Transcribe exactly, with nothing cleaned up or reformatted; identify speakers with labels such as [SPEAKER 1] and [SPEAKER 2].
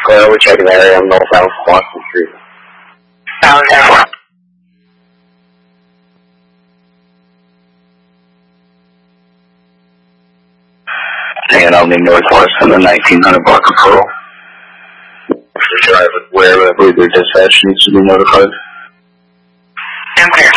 [SPEAKER 1] Well, we're checking the area on North South Boston Street.
[SPEAKER 2] Sounds good.
[SPEAKER 1] And on the northwest on the nineteen hundred block of Pearl. The driver, where I believe their dispatch needs to be notified.
[SPEAKER 2] I'm clear.